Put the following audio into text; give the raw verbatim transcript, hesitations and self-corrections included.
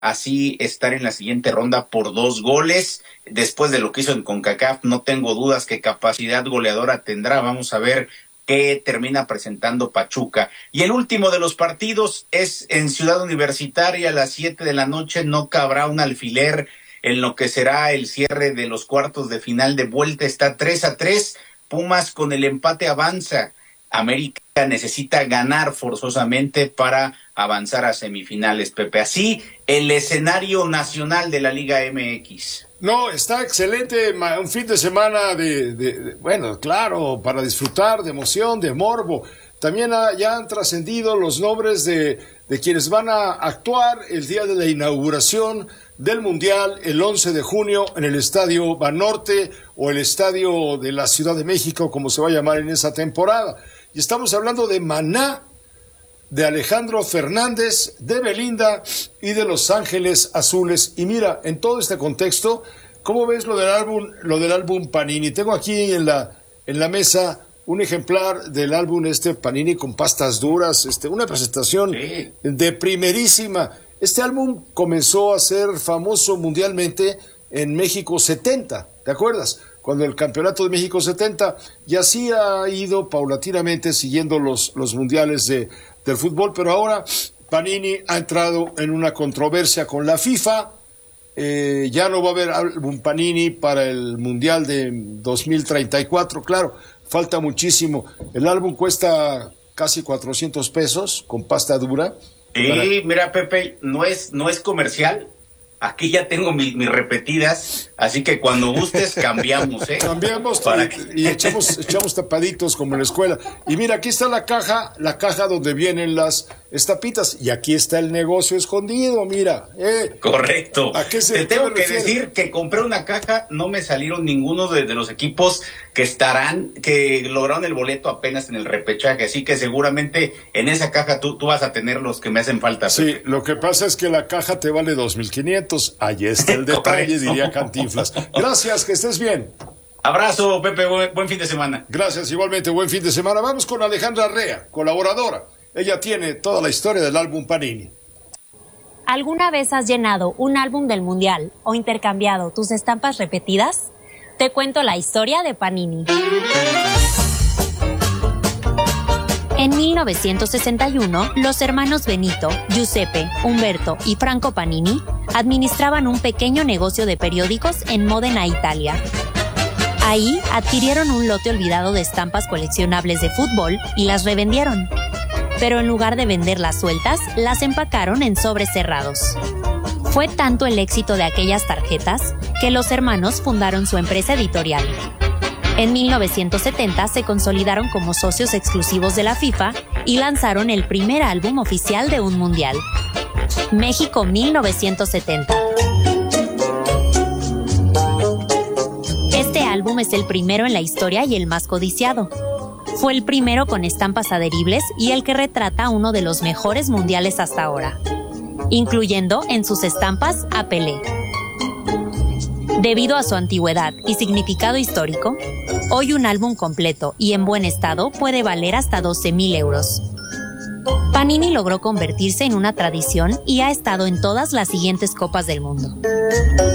así estar en la siguiente ronda por dos goles. Después de lo que hizo en CONCACAF, no tengo dudas que capacidad goleadora tendrá. Vamos a ver qué termina presentando Pachuca. Y el último de los partidos es en Ciudad Universitaria a las siete de la noche. No cabrá un alfiler en lo que será el cierre de los cuartos de final de vuelta. Está tres a tres. Pumas con el empate avanza. América necesita ganar forzosamente para avanzar a semifinales, Pepe. Así, el escenario nacional de la Liga M X. No, está excelente, un fin de semana de, de, de bueno, claro, para disfrutar de emoción, de morbo. También ha, ya han trascendido los nombres de, de quienes van a actuar el día de la inauguración del Mundial, el once de junio, en el Estadio Banorte o el Estadio de la Ciudad de México, como se va a llamar en esa temporada. Y estamos hablando de Maná, de Alejandro Fernández, de Belinda y de Los Ángeles Azules. Y mira, en todo este contexto, ¿cómo ves lo del álbum, lo del álbum Panini? Tengo aquí en la, en la mesa un ejemplar del álbum este Panini con pastas duras, este, una presentación sí. de primerísima. Este álbum comenzó a ser famoso mundialmente en México setenta, ¿te acuerdas? Cuando el Campeonato de México setenta, y así ha ido paulatinamente siguiendo los, los mundiales de, del fútbol, pero ahora Panini ha entrado en una controversia con la FIFA. Eh, ya no va a haber álbum Panini para el Mundial de dos mil treinta y cuatro, claro, falta muchísimo. El álbum cuesta casi cuatrocientos pesos con pasta dura. Sí, para... mira, Pepe, no es, no es comercial. Aquí ya tengo mis, mis repetidas, así que cuando gustes cambiamos, ¿eh? Cambiamos Para... y, y echamos, echamos tapaditos como en la escuela. Y mira, aquí está la caja, la caja donde vienen las estapitas, y aquí está el negocio escondido, mira. Eh. Correcto. ¿A qué se, Te tengo que refiere? decir que compré una caja, no me salieron ninguno de, de los equipos que estarán, que lograron el boleto apenas en el repechaje, así que seguramente en esa caja tú, tú vas a tener los que me hacen falta. Sí, Pepe. Lo que pasa es que la caja te vale dos mil quinientos, ahí está el detalle, diría Cantinflas. Gracias, que estés bien. Abrazo, Pepe, buen, buen fin de semana. Gracias, igualmente, buen fin de semana. Vamos con Alejandra Rea, colaboradora. Ella tiene toda la historia del álbum Panini. ¿Alguna vez has llenado un álbum del Mundial o intercambiado tus estampas repetidas? Te cuento la historia de Panini. En mil novecientos sesenta y uno, los hermanos Benito, Giuseppe, Humberto y Franco Panini administraban un pequeño negocio de periódicos en Módena, Italia. Ahí adquirieron un lote olvidado de estampas coleccionables de fútbol y las revendieron. Pero en lugar de venderlas sueltas, las empacaron en sobres cerrados. Fue tanto el éxito de aquellas tarjetas que los hermanos fundaron su empresa editorial. En mil novecientos setenta se consolidaron como socios exclusivos de la FIFA y lanzaron el primer álbum oficial de un mundial. México mil novecientos setenta. Este álbum es el primero en la historia y el más codiciado. Fue el primero con estampas adheribles y el que retrata uno de los mejores mundiales hasta ahora, incluyendo en sus estampas a Pelé. Debido a su antigüedad y significado histórico, hoy un álbum completo y en buen estado puede valer hasta doce mil euros. Panini logró convertirse en una tradición y ha estado en todas las siguientes copas del mundo.